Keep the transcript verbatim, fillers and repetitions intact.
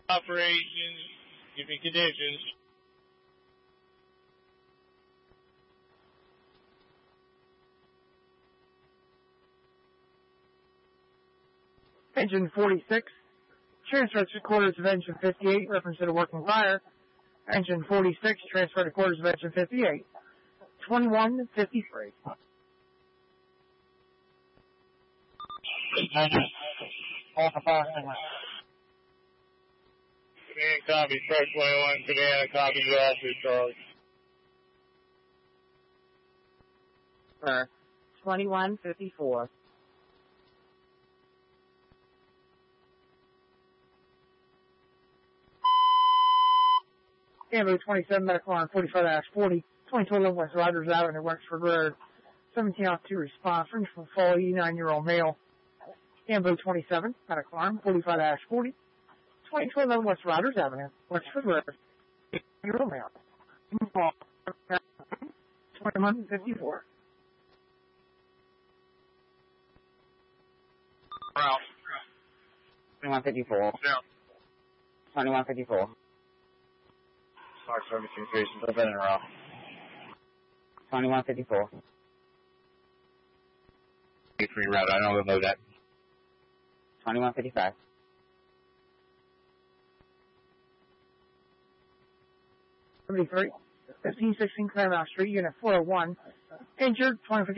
Operations, give me conditions. Engine forty-six, transfer to quarters of engine fifty-eight, reference to the working fire. Engine forty-six, transfer to quarters of engine fifty-eight. twenty-one fifty-three. Command copy, Truck twenty-one, Command copy, you all through Charlie. Sir, twenty-one fifty-four. Ambulance twenty-seven, medical line forty-five dash forty, twenty-two eleven West Rogers Avenue, Wexford Road. seventeen oh two response, French from Fall, eighty-nine-year-old male. Ambulance twenty-seven, medical line forty-five dash forty, twenty-two eleven West Rogers Avenue, Wexford Road. eighty-nine-year-old male. twenty-one fifty-four. Route. twenty-one fifty-four. Yeah. twenty-one fifty-four. Mark servicing station, a little bit in a row. twenty-one fifty-four. Free route, I know we'll know that. twenty-one fifty-five. seventy-three. fifteen sixteen Claremont Street, Unit four oh one. Injured, twenty fifty.